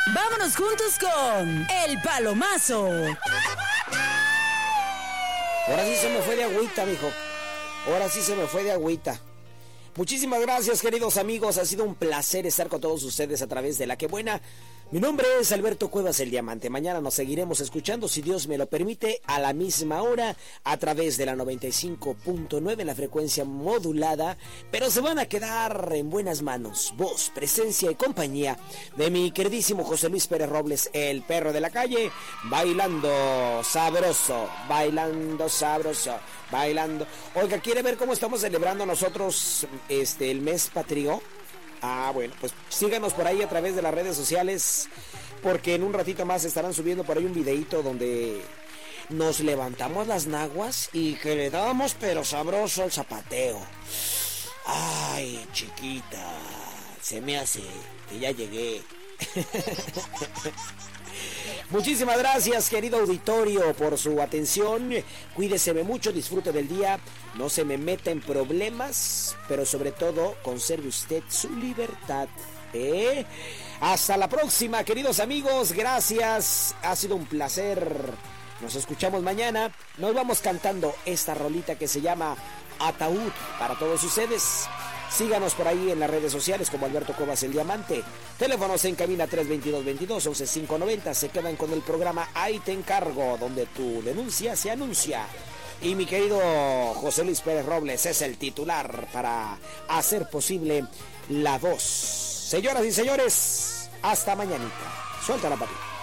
Vámonos juntos con El Palomazo. Ahora sí se me fue de agüita, mijo. Ahora sí se me fue de agüita. Muchísimas gracias, queridos amigos. Ha sido un placer estar con todos ustedes a través de La Que Buena. Mi nombre es Alberto Cuevas, el Diamante. Mañana nos seguiremos escuchando, si Dios me lo permite, a la misma hora, a través de la 95.9 en la frecuencia modulada. Pero se van a quedar en buenas manos, voz, presencia y compañía de mi queridísimo José Luis Pérez Robles, el perro de la calle, bailando sabroso, bailando sabroso, bailando. Oiga, ¿quiere ver cómo estamos celebrando nosotros el mes patrio? Ah, bueno, pues síganos por ahí a través de las redes sociales, porque en un ratito más estarán subiendo por ahí un videito donde nos levantamos las naguas y que le damos pero sabroso el zapateo. Ay, chiquita, se me hace que ya llegué. Muchísimas gracias, querido auditorio, por su atención. Cuídese mucho, disfrute del día, no se me meta en problemas, pero sobre todo conserve usted su libertad. Hasta la próxima, queridos amigos, gracias, ha sido un placer. Nos escuchamos mañana. Nos vamos cantando esta rolita que se llama Ataúd para todos ustedes. Síganos por ahí en las redes sociales como Alberto Cuevas el Diamante. Teléfonos en cabina 322-22-11590. Se quedan con el programa Ahí Te Encargo, donde tu denuncia se anuncia. Y mi querido José Luis Pérez Robles es el titular para hacer posible la voz. Señoras y señores, hasta mañanita. Suéltala, papi.